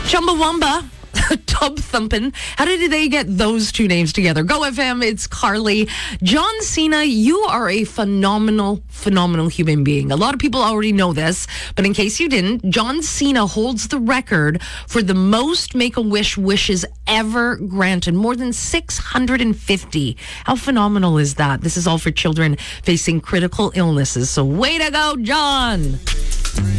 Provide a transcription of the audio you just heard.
Chumbawamba, Tub Thumpin'. How did they get those two names together? Go FM, it's Carly. John Cena, you are a phenomenal human being. A lot of people already know this, but in case you didn't, John Cena holds the record for the most Make-A-Wish wishes ever granted. More than 650. How phenomenal is that? This is all for children facing critical illnesses. So way to go, John.